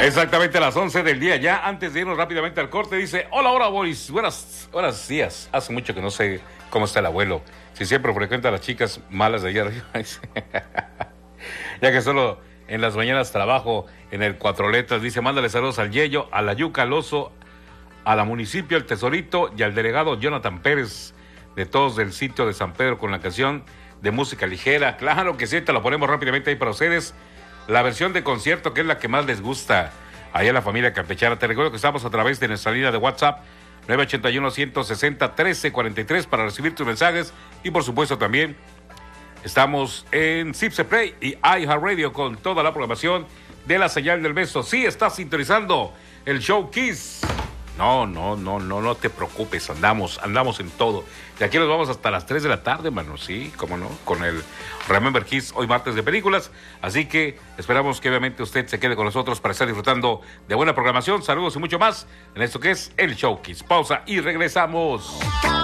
Exactamente a las 11 del día ya. Antes de irnos rápidamente al corte, dice: hola, hola, Boris. Buenos días. Hace mucho que no sé cómo está el abuelo. Si siempre frecuenta a las chicas malas de allá arriba. Ya que solo en las mañanas trabajo en el Cuatro Letras. Dice: mándale saludos al Yeyo, a la Yuca, al Oso, a la Municipio, al Tesorito y al delegado Jonathan Pérez, de todos del sitio de San Pedro, con la canción de música ligera. Claro que sí, te lo ponemos rápidamente ahí para ustedes. La versión de concierto, que es la que más les gusta allá a la familia campechana. Te recuerdo que estamos a través de nuestra línea de WhatsApp 981-160-1343 para recibir tus mensajes. Y por supuesto también estamos en Zipse Play y iHeartRadio con toda la programación de la señal del beso. Sí, estás sintonizando el show Kiss. No te preocupes, andamos en todo. De aquí nos vamos hasta las 3 de la tarde, mano, sí, cómo no, con el Remember Kiss, hoy martes de películas. Así que esperamos que obviamente usted se quede con nosotros para estar disfrutando de buena programación, saludos y mucho más en esto que es el show Kiss. Pausa y regresamos.